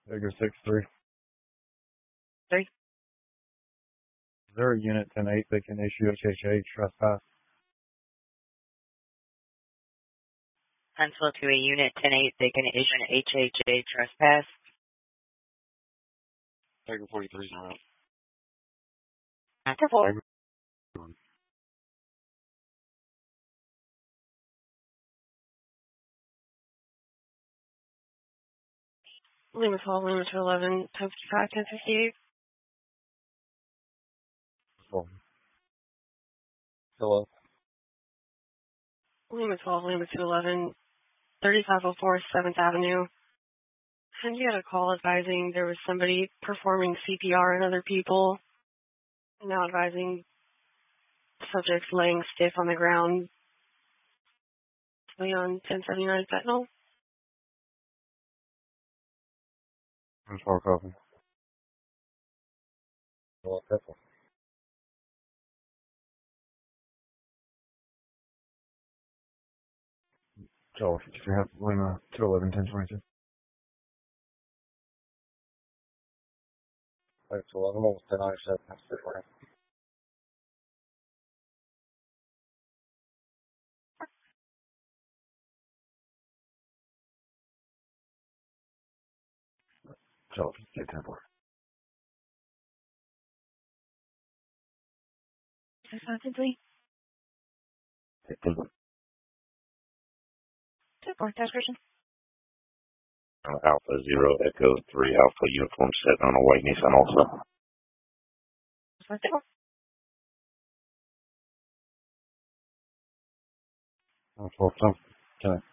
Figure 6-3. 3. Is there a unit 10-8 that can issue HHA trespass? Pencil to a unit 10-8, they can issue an HHA trespass. Figure 43 is around. After 4. Lima 12, Lima 211, 1055, 1058. Hello. Lima 12, Lima 211, 3504 7th Avenue. And you had a call advising there was somebody performing CPR on other people. Now advising subjects laying stiff on the ground. Leon 1079 fentanyl. I'm sorry, copy. Hello, Pepper. Joe, if you have Lima 211, 1022. Thanks, 11, almost 1097. That's it for him. Joe, if you get 10 for 603. 15. 2-4, desperation. Alpha 0 Echo 3 Alpha uniform set on a white Nissan also. I'm 12, 10.